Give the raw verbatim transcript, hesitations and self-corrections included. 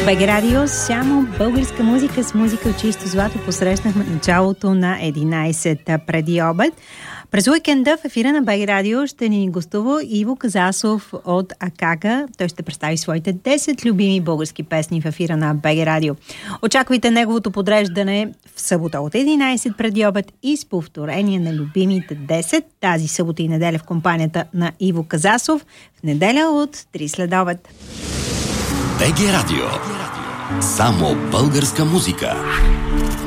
БГ Радио, само българска музика с музика от чисто злато посрещнахме началото на единайсет преди обед. През уикенда в ефира на БГ Радио ще ни гостува Иво Казасов от Акака. Той ще представи своите десет любими български песни в ефира на БГ Радио. Очаквайте неговото подреждане в събота от единайсет преди обед и с повторение на любимите десет тази събота и неделя в компанията на Иво Казасов, в неделя от три след обед. БГ Радио. Само българска музика.